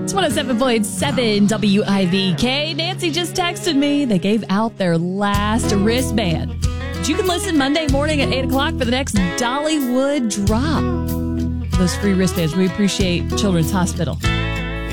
It's 107.7 WIVK. Nancy just texted me. They gave out their last wristband. But you can listen Monday morning at 8 o'clock for the next Dollywood drop. Those free wristbands. We appreciate Children's Hospital.